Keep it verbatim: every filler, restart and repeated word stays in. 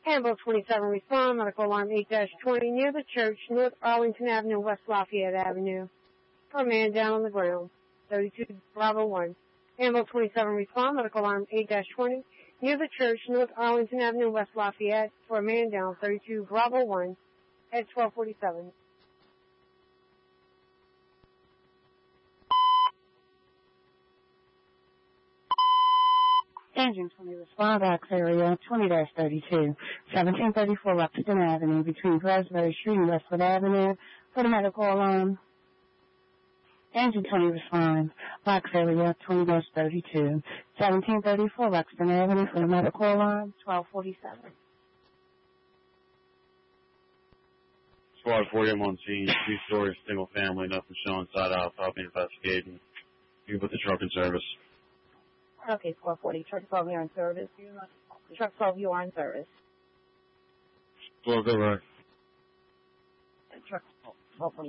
Ambulance twenty-seven, respond, medical alarm eight dash twenty, near the church, North Arlington Avenue, West Lafayette Avenue. For a man down on the ground, thirty-two Bravo one. Ambulance twenty-seven, respond, medical alarm eight dash twenty, near the church, North Arlington Avenue, West Lafayette. For a man down, thirty-two Bravo one, at twelve forty-seven. Engine twenty, respond, box area twenty dash thirty-two, seventeen thirty-four Lexington Avenue, between Raspberry Street and Westwood Avenue, for the medical alarm. Engine twenty, respond, box area twenty dash thirty-two, seventeen thirty-four Lexington Avenue, for the medical alarm, twelve forty-seven. Squad forty-one on scene, two-story, single family, nothing showing side out, top investigating. You can put the truck in service. Okay, squad forty, truck twelve, you're in service. Truck twelve, you are in service. twelve, go right. Truck twelve,